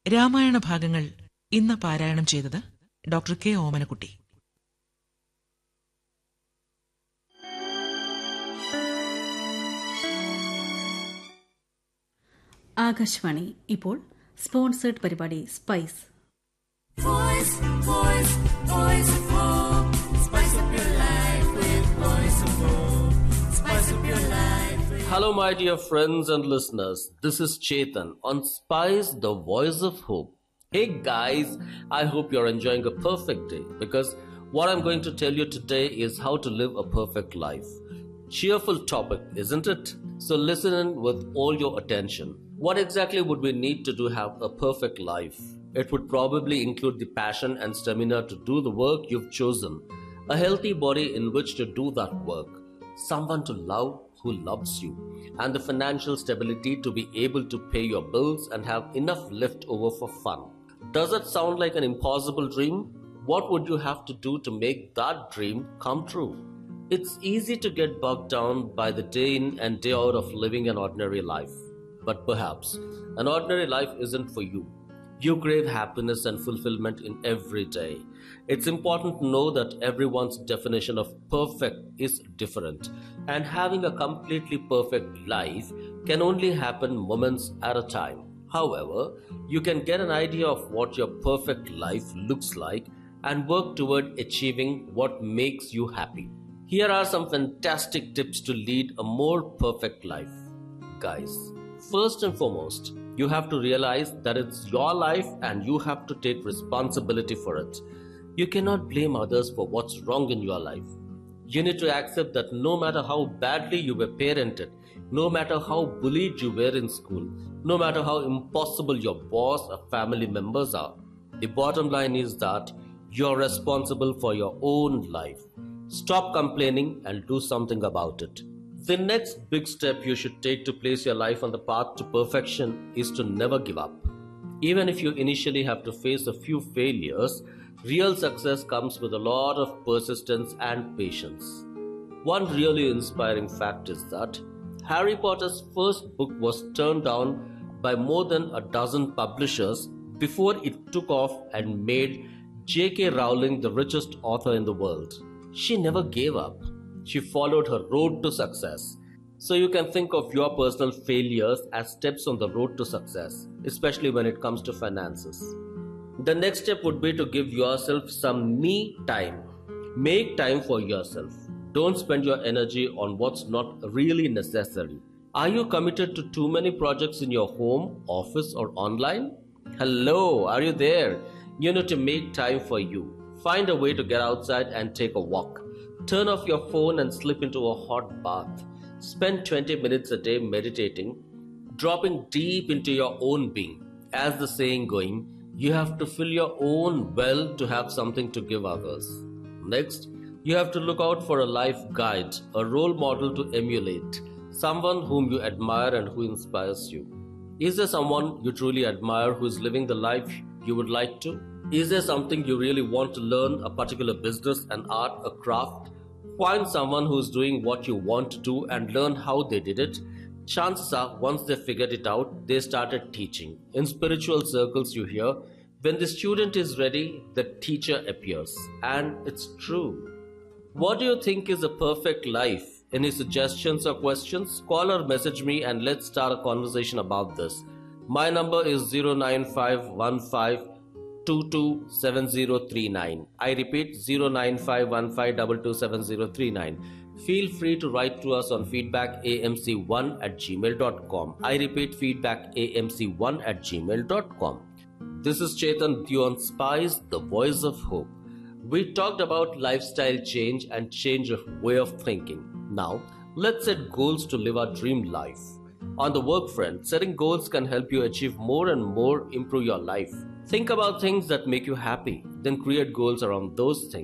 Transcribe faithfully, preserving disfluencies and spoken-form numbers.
രാമായണ ഭാഗങ്ങൾ ഇന്ന് പാരായണം ചെയ്തത് ഡോക്ടർ കെ ഓമനക്കുട്ടി. ആകാശവാണി ഇപ്പോൾ സ്പോൺസേഡ് പരിപാടി spice. Voice, voice, voice of hope. Spice up your life with voice of hope. Spice up your life with... Hello my dear friends and listeners. This is Chetan on Spice, the voice of hope. Hey guys, I hope you're enjoying a perfect day, because what I'm going to tell you today is how to live a perfect life. Cheerful topic, isn't it? So listen in with all your attention. What exactly would we need to do have a perfect life? It would probably include the passion and stamina to do the work you've chosen, a healthy body in which to do that work, someone to love who loves you, and the financial stability to be able to pay your bills and have enough left over for fun. Does it sound like an impossible dream? What would you have to do to make that dream come true? It's easy to get bogged down by the day in and day out of living an ordinary life. But perhaps an ordinary life isn't for you. You crave happiness and fulfillment in every day. It's important to know that everyone's definition of perfect is different, and having a completely perfect life can only happen moments at a time. However, you can get an idea of what your perfect life looks like and work toward achieving what makes you happy. Here are some fantastic tips to lead a more perfect life. Guys, first and foremost, you have to realize that it's your life and you have to take responsibility for it. You cannot blame others for what's wrong in your life. You need to accept that no matter how badly you were parented, no matter how bullied you were in school, no matter how impossible your boss or family members are, the bottom line is that you're responsible for your own life. Stop complaining and do something about it. The next big step you should take to place your life on the path to perfection is to never give up. Even if you initially have to face a few failures, real success comes with a lot of persistence and patience. One really inspiring fact is that Harry Potter's first book was turned down by more than a dozen publishers before it took off and made J K Rowling the richest author in the world. She never gave up. She followed her road to success. So you can think of your personal failures as steps on the road to success, especially when it comes to finances. The next step would be to give yourself some me time. Make time for yourself. Don't spend your energy on what's not really necessary. Are you committed to too many projects in your home, office, or online? Hello, are you there? You need to make time for you. Find a way to get outside and take a walk. Turn off your phone and slip into a hot bath. Spend twenty minutes a day meditating, dropping deep into your own being. As the saying going, you have to fill your own well to have something to give others. Next, you have to look out for a life guide, a role model to emulate, someone whom you admire and who inspires you. Is there someone you truly admire who is living the life you would like to? Is there something you really want to learn, a particular business, an art, a craft? Find someone who's doing what you want to do and learn how they did it. Chances are, once they figured it out, they started teaching. In spiritual circles you hear, when the student is ready, the teacher appears. And it's true. What do you think is a perfect life? Any suggestions or questions? Call or message me and let's start a conversation about this. My number is zero nine five one five two two seven zero three nine. I repeat, zero nine five one five two two seven zero three nine. Feel free to write to us on feedback a m c one at gmail dot com. I repeat, feedback a m c one at gmail dot com. This is Chetan with you on Spice, the voice of hope. We talked about lifestyle change and change of way of thinking. Now, let's set goals to live our dream life. On the work front, setting goals can help you achieve more and more, improve your life. Think about things that make you happy, then create goals around those things.